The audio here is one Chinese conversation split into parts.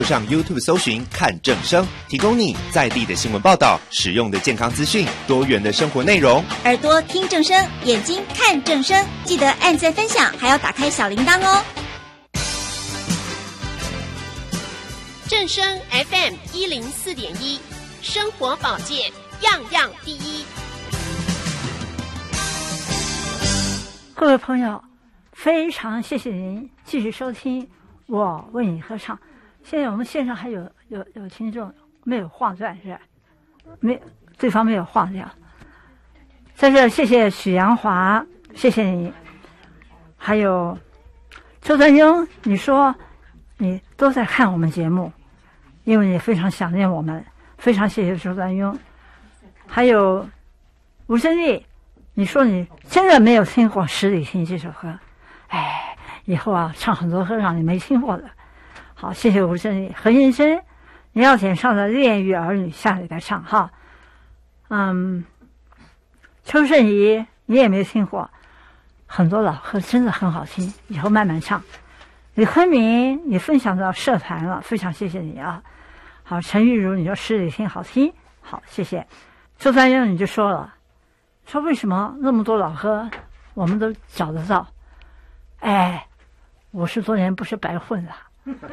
上 YouTube 搜寻看正声，提供你在地的新闻报道、实用的健康资讯、多元的生活内容。 耳朵听正声，眼睛看正声，记得按赞分享，还要打开小铃铛哦。 正声 FM 104.1，生活保健样样第一。 各位朋友，非常谢谢您继续收听我为你合唱。现在我们线上还有听众没有划断是吧？对方没有划掉。在这谢谢许阳华，谢谢你。还有周传英，你说你都在看我们节目，因为你非常想念我们，非常谢谢周传英。还有吴真丽，你说你真的没有听过《十里听》这首歌，哎，以后啊唱很多歌让你没听过的。好，谢谢吴真丽。何先生，你要点唱的《恋与儿女》下礼拜唱哈。邱圣仪你也没听过，很多老歌真的很好听，以后慢慢唱。李坤明，你分享到社团了，非常谢谢你啊。好，陈玉茹，你说《十里听》好听，好，谢谢。周传英你就说了，说为什么那么多老歌我们都找得到？哎，50多年不是白混了。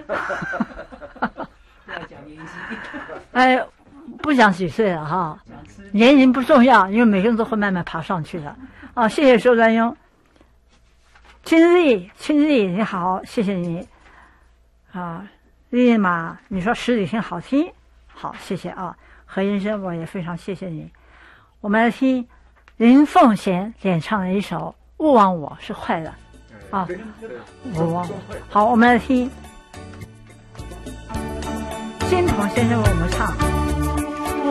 哎，不讲几岁了哈，年龄不重要，因为每个人都会慢慢爬上去的。啊，谢谢周传英。青丽你好，谢谢你。啊，丽玛，你说《十里听》好听，好，谢谢啊。何先生，我也非常谢谢你。我们来听林凤贤演唱的一首《勿忘我是快乐》啊，勿忘我。好，我们来听金鹏先生为我们唱。